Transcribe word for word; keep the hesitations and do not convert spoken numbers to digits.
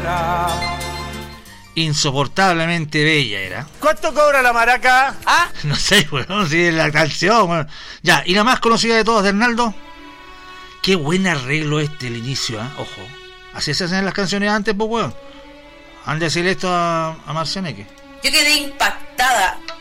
maraca. Insoportablemente bella era. ¿Cuánto cobra la maraca? ¿Ah? No sé, weón, si es la canción, weón. Ya, y la más conocida de todas de Arnaldo. Qué buen arreglo este el inicio, ¿eh? Ojo. Así se hacen las canciones antes, pues, weón. Han de decirle esto a, a Marcianeque. Yo quedé impactada.